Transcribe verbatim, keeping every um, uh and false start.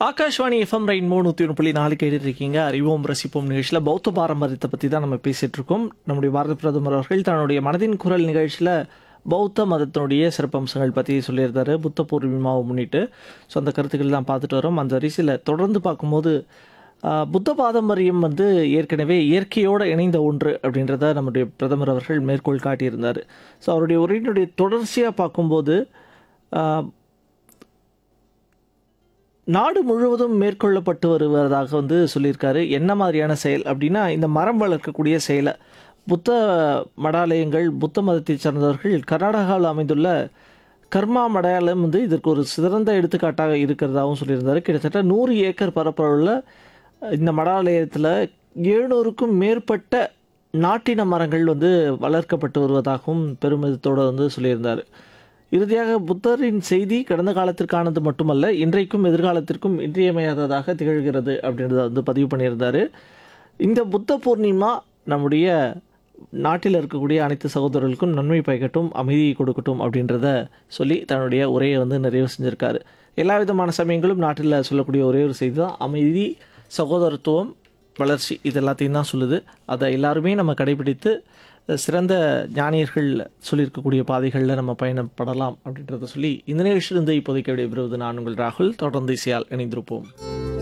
Akashvani FM rainbow நூற்றி ஒன்று புள்ளி நாலு கேட்டுட்டு இருக்கீங்க. அறிவோம் ரசிப்போம் நிகழ்ச்சியில் பௌத்த பாரம்பரியத்தை பற்றி தான் நம்ம பேசிகிட்டு இருக்கோம். நம்முடைய பாரத பிரதமர் அவர்கள் தன்னுடைய மனதின் குரல் நிகழ்ச்சியில் பௌத்த மதத்தினுடைய சிறப்பம்சங்கள் பற்றி சொல்லியிருந்தாரு, புத்த பூர்ணிமாவை முன்னிட்டு. ஸோ அந்த கருத்துக்கள் தான் பார்த்துட்டு வரோம். அந்த வரிசையில் தொடர்ந்து பார்க்கும்போது ஆஹ், புத்த பாரம்பரியம் வந்து ஏற்கனவே இயற்கையோடு இணைந்த ஒன்று அப்படின்றத நம்முடைய பிரதமர் அவர்கள் மேற்கோள் காட்டியிருந்தார். ஸோ அவருடைய உரையினுடைய தொடர்ச்சியாக பார்க்கும்போது ஆஹ், நாடு முழுவதும் மேற்கொள்ளப்பட்டு வருவதாக வந்து சொல்லியிருக்காரு. என்ன மாதிரியான செயல் அப்படின்னா, இந்த மரம் வளர்க்கக்கூடிய செயலை புத்த மடாலயங்கள், புத்த மதத்தைச் சார்ந்தவர்கள் கர்நாடகாவில் அமைந்துள்ள கர்மா மடாலயம் வந்து இதற்கு ஒரு சிறந்த எடுத்துக்காட்டாக இருக்கிறதாகவும் சொல்லியிருந்தார். கிட்டத்தட்ட நூறு ஏக்கர் பரப்பளவுள்ள இந்த மடாலயத்தில் எழுநூறுக்கும் மேற்பட்ட நாட்டின மரங்கள் வந்து வளர்க்கப்பட்டு வருவதாகவும் பெருமிதத்தோடு வந்து சொல்லியிருந்தார். இறுதியாக புத்தரின் செய்தி கடந்த காலத்திற்கானது மட்டுமல்ல, இன்றைக்கும் எதிர்காலத்திற்கும் இன்றியமையாததாக திகழ்கிறது அப்படின்றத வந்து பதிவு பண்ணியிருந்தார். இந்த புத்த பூர்ணிமா நம்முடைய நாட்டில் இருக்கக்கூடிய அனைத்து சகோதரர்களுக்கும் நன்மை பயக்கட்டும், அமைதியை கொடுக்கட்டும் அப்படின்றத சொல்லி தன்னுடைய உரையை வந்து நிறைவு செஞ்சுருக்காரு. எல்லா விதமான சமயங்களும் நாட்டில் சொல்லக்கூடிய ஒரே ஒரு செய்தி தான் அமைதி, சகோதரத்துவம், வளர்ச்சி. இது எல்லாத்தையும் தான் சொல்லுது. அதை எல்லாருமே நம்ம கடைபிடித்து சிறந்த ஞானியர்கள் சொல்லியிருக்கக்கூடிய பாதைகளில் நம்ம பயணப்படலாம் அப்படின்றத சொல்லி இந்த நிகழ்ச்சியிலிருந்து இப்போதைக்கு விடைபெறுவது நான் உங்கள் ராகுல். தொடர்ந்து இசையால் இணைந்திருப்போம்.